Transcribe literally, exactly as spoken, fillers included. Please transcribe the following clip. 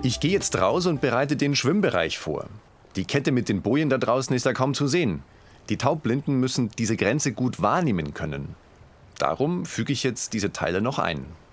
Ich gehe jetzt raus und bereite den Schwimmbereich vor. Die Kette mit den Bojen da draußen ist ja kaum zu sehen. Die Taubblinden müssen diese Grenze gut wahrnehmen können. Darum füge ich jetzt diese Teile noch ein.